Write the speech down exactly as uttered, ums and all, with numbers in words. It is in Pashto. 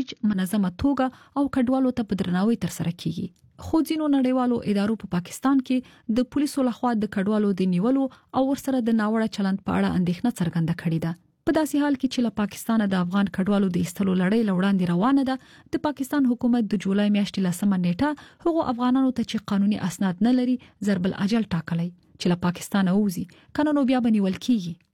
ترویج منظمه توګه او کډوالو ته په درناوي تر سره کیږي. خو ځینو نړیوالو ادارو په پاکستان کې د پولیسو لخوا د کډوالو د نیولو او ورسره د ناوړه چلند په اړه اندېښنه څرګنده کړې ده. په داسې حال کې چې له پاکستانه د افغان کډوالو د ایستلو لړۍ لوړاندې روانه ده، د پاکستان حکومت د جولای میاشتې لسمه نیټه هغو افغانانو ته چې قانوني اسناد نه لري ضرب الاجل ټاکلی چې له پاکستانه ووزي، کنه نو بیا به نیول کیږي.